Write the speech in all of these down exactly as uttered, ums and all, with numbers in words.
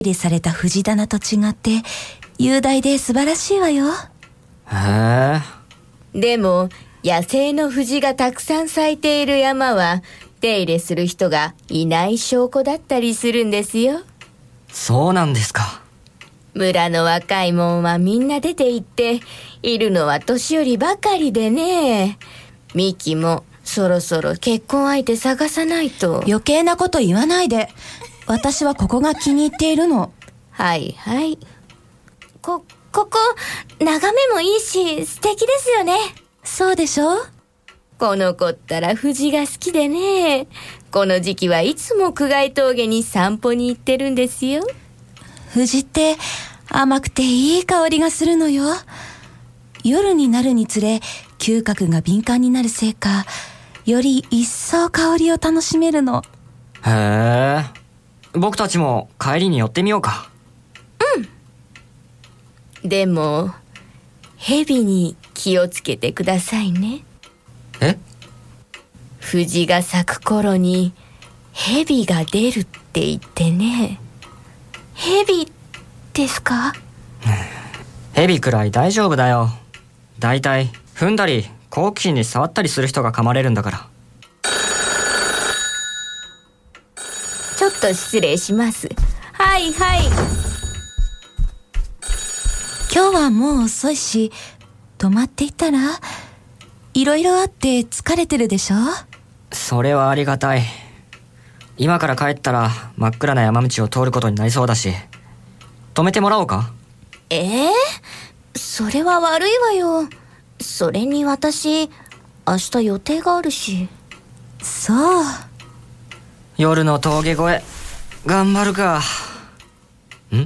入れされた藤棚と違って雄大で素晴らしいわよ。 へえ。でも野生の藤がたくさん咲いている山は手入れする人がいない証拠だったりするんですよ。 そうなんですか。 村の若いもんはみんな出て行っているのは年寄りばかりでね。ミキもそろそろ結婚相手探さないと。 余計なこと言わないで。私はここが気に入っているの。 はいはい。こ、ここ眺めもいいし素敵ですよね。 そうでしょ。 この子ったら藤が好きでね。この時期はいつも久我井峠に散歩に行ってるんですよ。 藤って甘くていい香りがするのよ。夜になるにつれ嗅覚が敏感になるせいか、より一層香りを楽しめるの。 へえ。僕たちも帰りに寄ってみようか。 うん。でも蛇に気をつけてくださいね。 え？ 藤が咲く頃に蛇が出るって言ってね。蛇ですか？ 蛇くらい大丈夫だよ。だいたい踏んだり好奇心に触ったりする人が噛まれるんだから。 ちょっと失礼します。はいはい。 今日はもう遅いし、泊まっていったら？いろいろあって疲れてるでしょ？ それはありがたい。今から帰ったら真っ暗な山道を通ることになりそうだし、止めてもらおうか？ ええー、それは悪いわよ。それに私明日予定があるし。 そう。 夜の峠越え頑張るか。ん？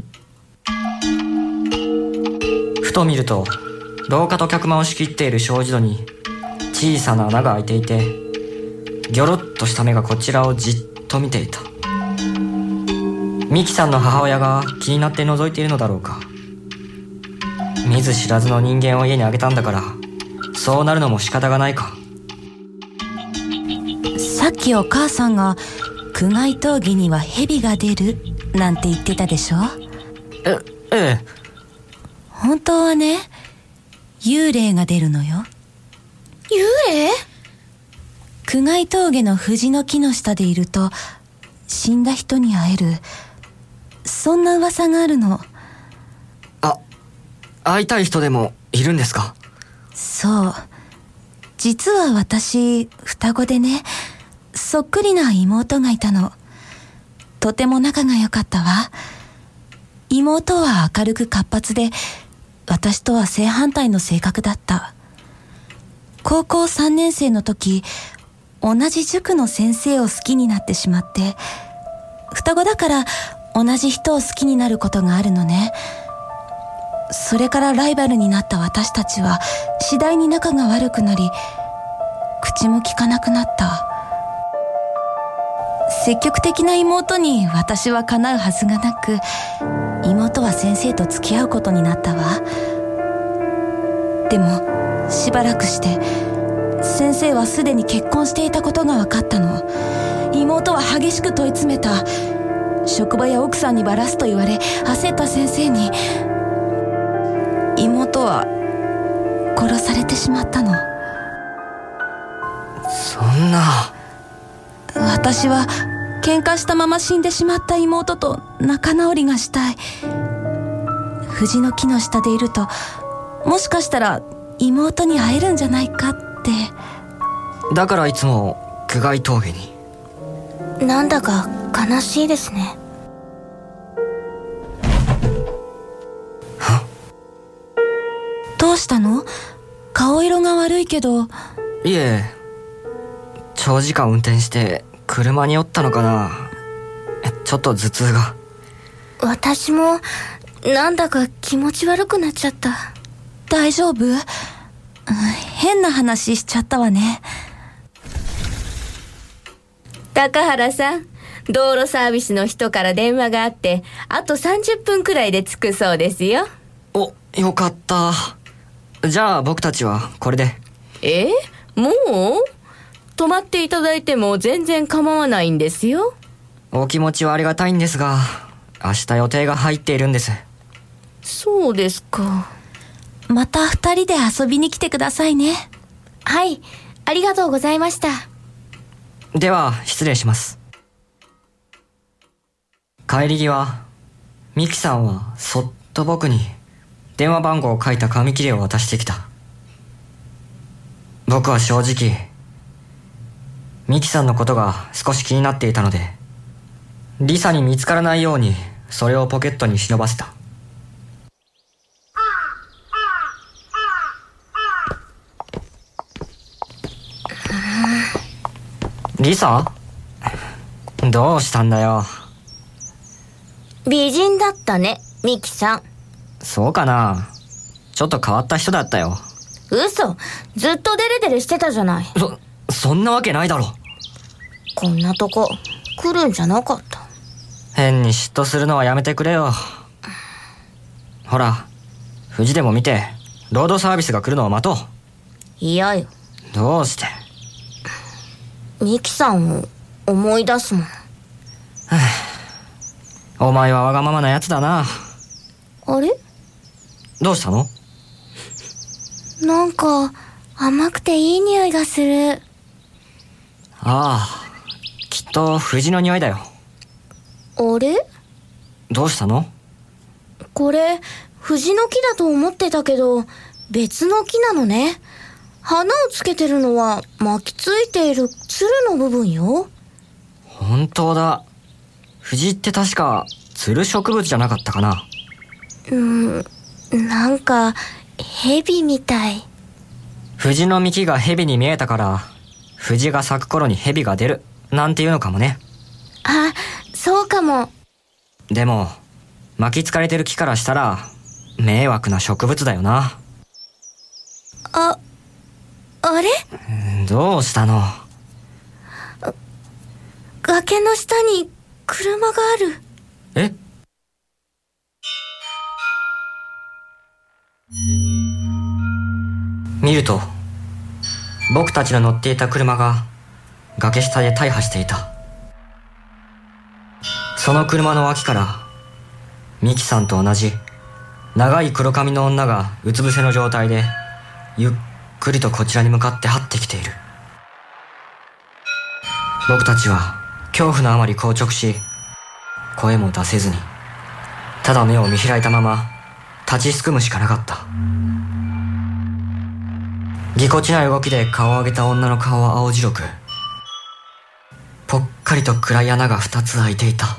ふと見ると廊下と客間を仕切っている障子戸に小さな穴が開いていて、ギョロッとした目がこちらをじっと見ていた。ミキさんの母親が気になって覗いているのだろうか。見ず知らずの人間を家にあげたんだから、そうなるのも仕方がないか。 さっきお母さんが久我井峠には蛇が出るなんて言ってたでしょ？ え、ええ。 本当はね、幽霊が出るのよ。 幽霊？ 久我井峠の藤の木の下でいると死んだ人に会える、そんな噂があるの。 あ、会いたい人でもいるんですか？ そう。実は私双子でね、そっくりな妹がいたの。とても仲が良かったわ。妹は明るく活発で、私とは正反対の性格だった。高校さんねん生の時、同じ塾の先生を好きになってしまって、双子だから同じ人を好きになることがあるのね。それからライバルになった私たちは次第に仲が悪くなり、口も聞かなくなった。積極的な妹に私はかなうはずがなく、妹は先生と付き合うことになったわ。でもしばらくして先生はすでに結婚していたことが分かったの。妹は激しく問い詰めた。職場や奥さんにバラすと言われ、焦った先生に妹は殺されてしまったの。 そんな。 私は喧嘩したまま死んでしまった妹と仲直りがしたい。藤の木の下でいると、もしかしたら妹に会えるんじゃないかって。 だからいつも久我井峠に。 なんだか悲しいですね。 は？ どうしたの？顔色が悪いけど。 いえ、長時間運転して車に酔ったのかな。ちょっと頭痛が。 私もなんだか気持ち悪くなっちゃった。 大丈夫？変な話しちゃったわね。 高原さん、道路サービスの人から電話があって、あとさんじゅっぷんくらいで着くそうですよ。 お、よかった。じゃあ僕たちはこれで。 え？もう？泊まっていただいても全然構わないんですよ。 お気持ちはありがたいんですが、 明日予定が入っているんです。 そうですか。 また二人で遊びに来てくださいね。 はい、ありがとうございました。 では失礼します。帰り際、ミキさんはそっと僕に電話番号を書いた紙切れを渡してきた。僕は正直ミキさんのことが少し気になっていたので、リサに見つからないようにそれをポケットに忍ばせた。リサ？どうしたんだよ。 美人だったね、ミキさん。 そうかな。ちょっと変わった人だったよ。 嘘、ずっとデレデレしてたじゃない。 そ、そんなわけないだろ。 こんなとこ来るんじゃなかった。 変に嫉妬するのはやめてくれよ。ほら、富士でも見てロードサービスが来るのを待とう。 嫌よ。 どうして？ ミキさんを思い出すもん。 お前はわがままなやつだな。 あれ？ どうしたの？ なんか甘くていい匂いがする。 ああ、きっと藤の匂いだよ。 あれ？ どうしたの？ これ藤の木だと思ってたけど別の木なのね。花をつけてるのは巻きついているつるの部分よ。 本当だ。藤って確かつる植物じゃなかったかな。 うーん、なんか蛇みたい。 藤の幹が蛇に見えたから藤が咲く頃に蛇が出るなんていうのかもね。 あ、そうかも。 でも巻きつかれてる木からしたら迷惑な植物だよな。 あ、あれ？ どうしたの？ 崖の下に車がある。 え？見ると僕たちの乗っていた車が崖下で大破していた。その車の脇からミキさんと同じ長い黒髪の女がうつ伏せの状態でゆっくりとこちらに向かって這ってきている。僕たちは恐怖のあまり硬直し声も出せずにただ目を見開いたまま立ちすくむしかなかった。ぎこちない動きで顔を上げた女の顔は青白く、ぽっかりと暗い穴が二つ開いていた。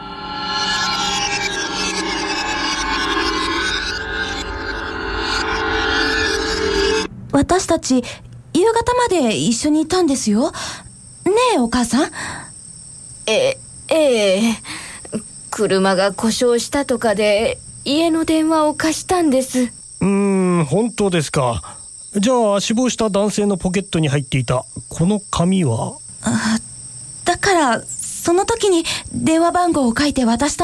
私たち夕方まで一緒にいたんですよ。ねえお母さん。 え、ええ。車が故障したとかで家の電話を貸したんです。 うーん、本当ですか。じゃあ死亡した男性のポケットに入っていたこの紙は？ あ、だからその時に電話番号を書いて渡した